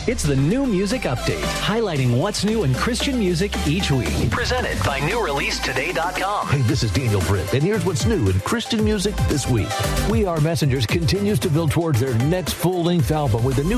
It's the New Music Update, highlighting what's new in Christian music each week. Presented by NewReleaseToday.com. Hey, this is Daniel Britt, and here's what's new in Christian music this week. We Are Messengers continues to build towards their next full-length album with a new